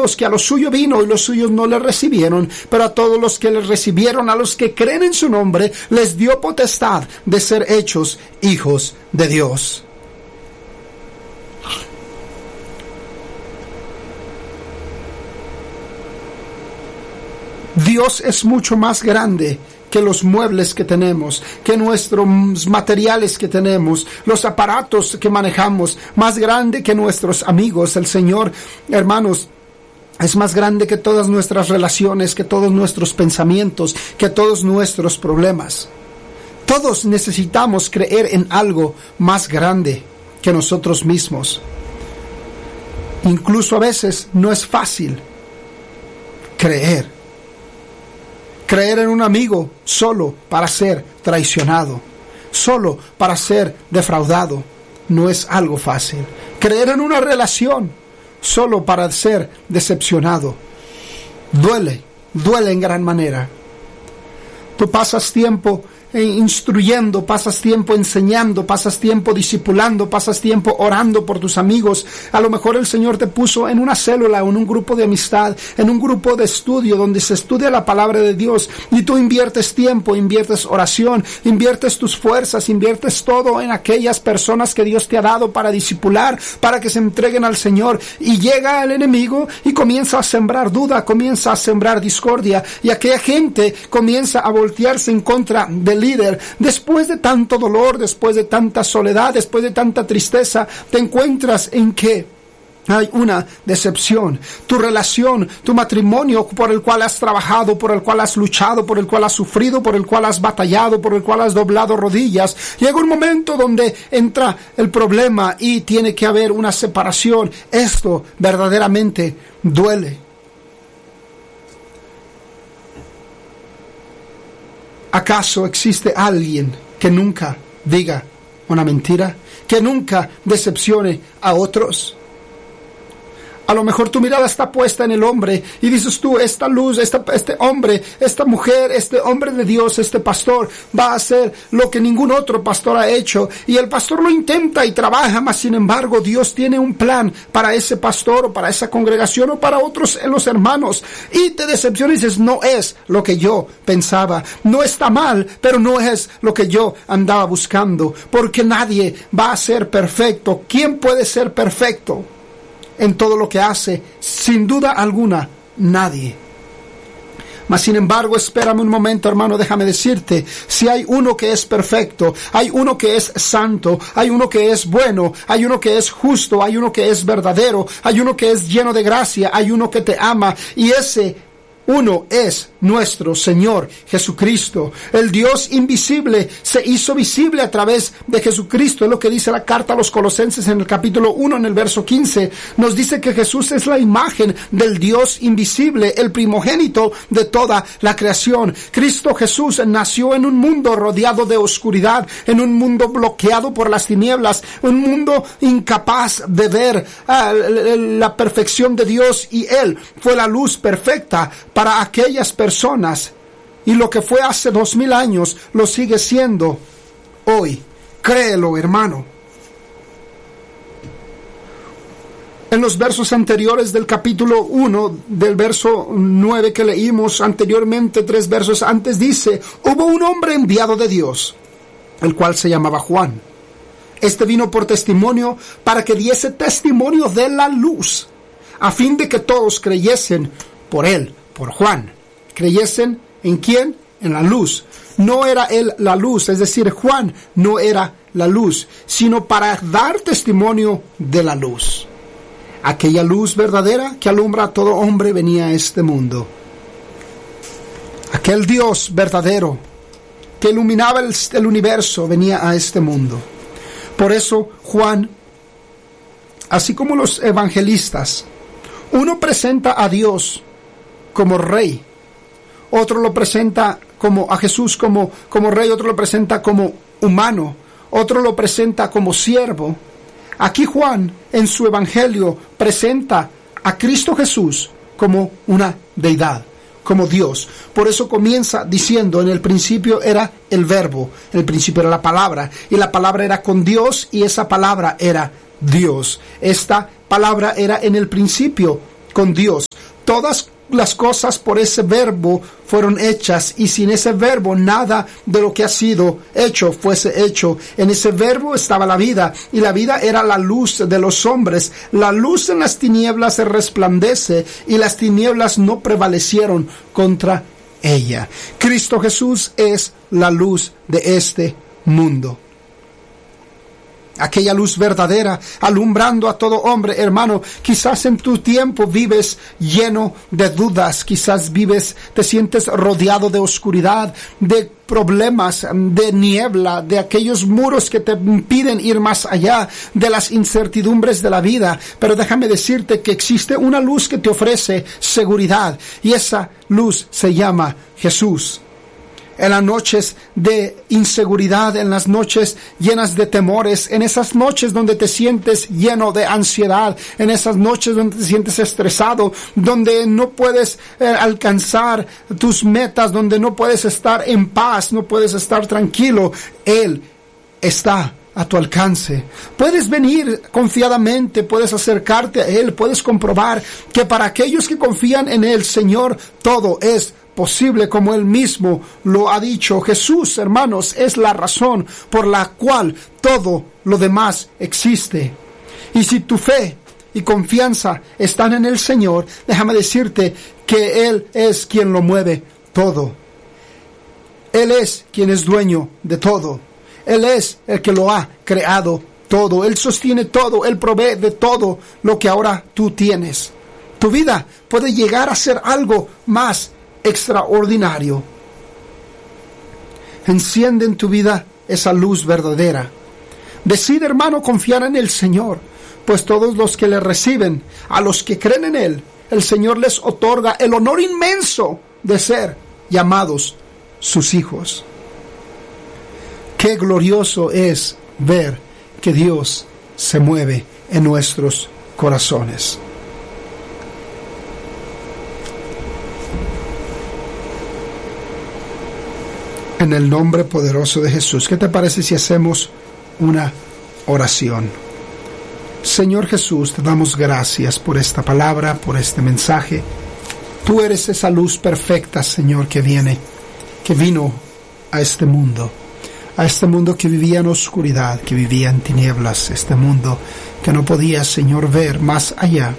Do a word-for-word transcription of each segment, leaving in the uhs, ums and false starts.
Sabemos que a los suyos vino y los suyos no le recibieron, pero a todos los que le recibieron, a los que creen en su nombre, les dio potestad de ser hechos hijos de Dios. Dios es mucho más grande que los muebles que tenemos, que nuestros materiales que tenemos, los aparatos que manejamos, más grande que nuestros amigos. El Señor, hermanos, es más grande que todas nuestras relaciones, que todos nuestros pensamientos, que todos nuestros problemas. Todos necesitamos creer en algo más grande que nosotros mismos. Incluso a veces no es fácil creer. Creer en un amigo solo para ser traicionado, solo para ser defraudado, no es algo fácil. Creer en una relación solo para ser decepcionado, duele, duele en gran manera. Tú pasas tiempo instruyendo, pasas tiempo enseñando, pasas tiempo discipulando, pasas tiempo orando por tus amigos. A lo mejor el Señor te puso en una célula, en un grupo de amistad, en un grupo de estudio donde se estudia la palabra de Dios, y tú inviertes tiempo, inviertes oración, inviertes tus fuerzas, inviertes todo en aquellas personas que Dios te ha dado para discipular, para que se entreguen al Señor, y llega el enemigo y comienza a sembrar duda, comienza a sembrar discordia, y aquella gente comienza a voltearse en contra del líder. Después de tanto dolor, después de tanta soledad, después de tanta tristeza, te encuentras en que hay una decepción. Tu relación, tu matrimonio por el cual has trabajado, por el cual has luchado, por el cual has sufrido, por el cual has batallado, por el cual has doblado rodillas. Llega un momento donde entra el problema y tiene que haber una separación. Esto verdaderamente duele. ¿Acaso existe alguien que nunca diga una mentira? ¿Que nunca decepcione a otros? A lo mejor tu mirada está puesta en el hombre y dices tú, esta luz, esta, este hombre, esta mujer, este hombre de Dios, este pastor va a hacer lo que ningún otro pastor ha hecho. Y el pastor lo intenta y trabaja, mas sin embargo Dios tiene un plan para ese pastor o para esa congregación o para otros los hermanos. Y te decepcionas y dices, no es lo que yo pensaba. No está mal, pero no es lo que yo andaba buscando. Porque nadie va a ser perfecto. ¿Quién puede ser perfecto en todo lo que hace? Sin duda alguna, nadie. Mas sin embargo, espérame un momento, hermano, déjame decirte, si hay uno que es perfecto, hay uno que es santo, hay uno que es bueno, hay uno que es justo, hay uno que es verdadero, hay uno que es lleno de gracia, hay uno que te ama, y ese uno es nuestro Señor Jesucristo. El Dios invisible se hizo visible a través de Jesucristo. Es lo que dice la carta a los Colosenses en el capítulo uno, en el verso quince. Nos dice que Jesús es la imagen del Dios invisible, el primogénito de toda la creación. Cristo Jesús nació en un mundo rodeado de oscuridad, en un mundo bloqueado por las tinieblas, un mundo incapaz de ver uh, la perfección de Dios, y Él fue la luz perfecta para aquellas personas, y lo que fue hace dos mil años lo sigue siendo hoy. Créelo, hermano. En los versos anteriores del capítulo uno, del verso nueve que leímos anteriormente, tres versos antes, dice: hubo un hombre enviado de Dios, el cual se llamaba Juan. Este vino por testimonio, para que diese testimonio de la luz, a fin de que todos creyesen por él. Por Juan. ¿Creyesen en quién? En la luz. No era él la luz, es decir, Juan no era la luz, sino para dar testimonio de la luz. Aquella luz verdadera que alumbra a todo hombre venía a este mundo. Aquel Dios verdadero que iluminaba el, el universo venía a este mundo. Por eso Juan, así como los evangelistas, uno presenta a Dios como rey, otro lo presenta como a Jesús como, como rey, otro lo presenta como humano, otro lo presenta como siervo. Aquí Juan en su evangelio presenta a Cristo Jesús como una deidad, como Dios. Por eso comienza diciendo: en el principio era el verbo, en el principio era la palabra, y la palabra era con Dios, y esa palabra era Dios. Esta palabra era en el principio con Dios. Todas las cosas por ese verbo fueron hechas, y sin ese verbo nada de lo que ha sido hecho fuese hecho. En ese verbo estaba la vida, y la vida era la luz de los hombres. La luz en las tinieblas se resplandece, y las tinieblas no prevalecieron contra ella. Cristo Jesús es la luz de este mundo. Aquella luz verdadera alumbrando a todo hombre. Hermano, quizás en tu tiempo vives lleno de dudas, quizás vives, te sientes rodeado de oscuridad, de problemas, de niebla, de aquellos muros que te impiden ir más allá, de las incertidumbres de la vida. Pero déjame decirte que existe una luz que te ofrece seguridad, y esa luz se llama Jesús. En las noches de inseguridad, en las noches llenas de temores, en esas noches donde te sientes lleno de ansiedad, en esas noches donde te sientes estresado, donde no puedes eh, alcanzar tus metas, donde no puedes estar en paz, no puedes estar tranquilo, Él está a tu alcance. Puedes venir confiadamente, puedes acercarte a Él, puedes comprobar que para aquellos que confían en el Señor, todo es posible, como Él mismo lo ha dicho. Jesús, hermanos, es la razón por la cual todo lo demás existe. Y si tu fe y confianza están en el Señor, déjame decirte que Él es quien lo mueve todo. Él es quien es dueño de todo. Él es el que lo ha creado todo. Él sostiene todo. Él provee de todo lo que ahora tú tienes. Tu vida puede llegar a ser algo más extraordinario. Enciende en tu vida esa luz verdadera. Decide, hermano, confiar en el Señor, pues todos los que le reciben, a los que creen en Él, el Señor les otorga el honor inmenso de ser llamados sus hijos. Qué glorioso es ver que Dios se mueve en nuestros corazones. En el nombre poderoso de Jesús, ¿qué te parece si hacemos una oración? Señor Jesús, te damos gracias por esta palabra, por este mensaje. Tú eres esa luz perfecta, Señor, que viene, que vino a este mundo, a este mundo que vivía en oscuridad, que vivía en tinieblas, este mundo que no podía, Señor, ver más allá.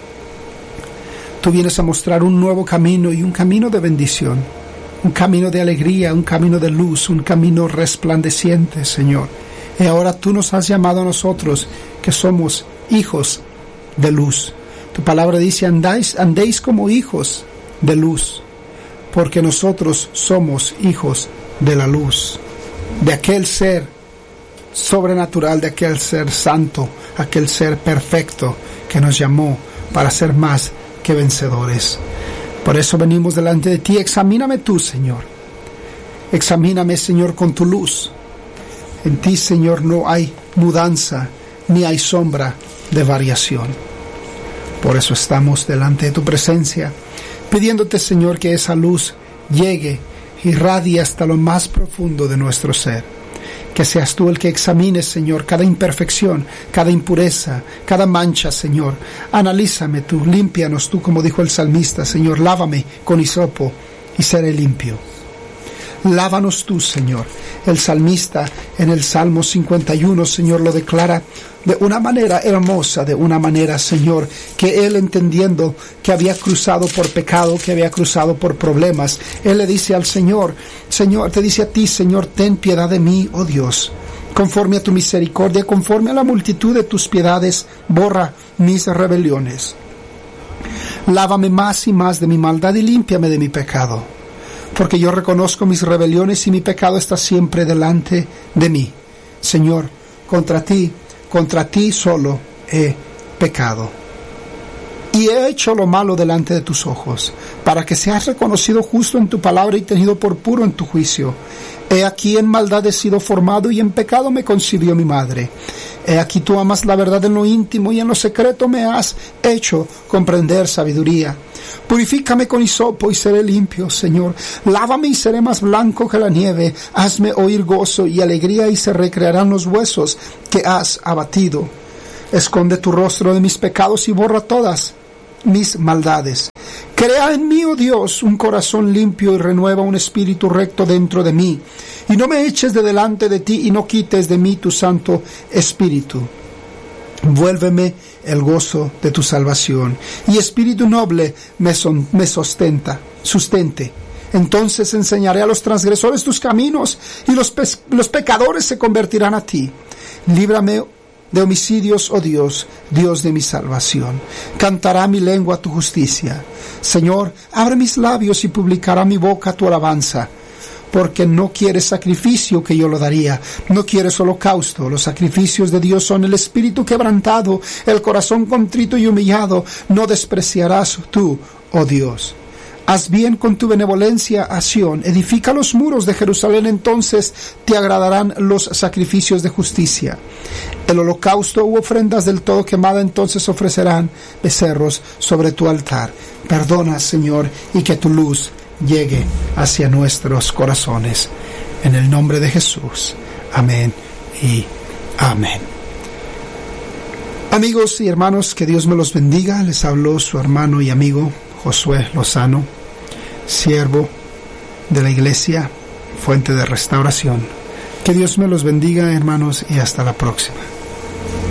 Tú vienes a mostrar un nuevo camino y un camino de bendición. Un camino de alegría, un camino de luz, un camino resplandeciente, Señor. Y ahora tú nos has llamado a nosotros, que somos hijos de luz. Tu palabra dice, andáis, andéis como hijos de luz, porque nosotros somos hijos de la luz, de aquel ser sobrenatural, de aquel ser santo, aquel ser perfecto que nos llamó para ser más que vencedores. Por eso venimos delante de ti. Examíname tú, Señor. Examíname, Señor, con tu luz. En ti, Señor, no hay mudanza, ni hay sombra de variación. Por eso estamos delante de tu presencia, pidiéndote, Señor, que esa luz llegue, irradie hasta lo más profundo de nuestro ser. Que seas tú el que examines, Señor, cada imperfección, cada impureza, cada mancha, Señor. Analízame tú, límpianos tú, como dijo el salmista, Señor. Lávame con hisopo y seré limpio. Lávanos tú, Señor. El salmista en el Salmo cincuenta y uno, Señor, lo declara de una manera hermosa, de una manera, Señor, que él, entendiendo que había cruzado por pecado, que había cruzado por problemas, él le dice al Señor, Señor, te dice a ti, Señor, ten piedad de mí, oh Dios, conforme a tu misericordia, conforme a la multitud de tus piedades, borra mis rebeliones. Lávame más y más de mi maldad y límpiame de mi pecado, porque yo reconozco mis rebeliones y mi pecado está siempre delante de mí. Señor, contra ti, contra ti solo he pecado. Y he hecho lo malo delante de tus ojos, para que seas reconocido justo en tu palabra y tenido por puro en tu juicio. He aquí en maldad he sido formado y en pecado me concibió mi madre. He aquí tú amas la verdad en lo íntimo y en lo secreto me has hecho comprender sabiduría. Purifícame con hisopo y seré limpio, Señor. Lávame y seré más blanco que la nieve. Hazme oír gozo y alegría y se recrearán los huesos que has abatido. Esconde tu rostro de mis pecados y borra todas mis maldades. Crea en mí, oh Dios, un corazón limpio y renueva un espíritu recto dentro de mí. Y no me eches de delante de ti y no quites de mí tu santo espíritu. Vuélveme el gozo de tu salvación y espíritu noble me, son, me sustenta, sustente. Entonces enseñaré a los transgresores tus caminos y los, pe los pecadores se convertirán a ti. Líbrame de homicidios, oh Dios, Dios de mi salvación. Cantará mi lengua tu justicia. Señor, abre mis labios y publicará mi boca tu alabanza. Porque no quieres sacrificio, que yo lo daría. No quieres holocausto. Los sacrificios de Dios son el espíritu quebrantado, el corazón contrito y humillado. No despreciarás tú, oh Dios. Haz bien con tu benevolencia a Sión. Edifica los muros de Jerusalén, entonces te agradarán los sacrificios de justicia. El holocausto u ofrendas del todo quemada, entonces ofrecerán becerros sobre tu altar. Perdona, Señor, y que tu luz llegue hacia nuestros corazones. En el nombre de Jesús. Amén y amén. Amigos y hermanos, que Dios me los bendiga. Les habló su hermano y amigo Josué Lozano, siervo de la iglesia Fuente de Restauración. Que Dios me los bendiga, hermanos, y hasta la próxima.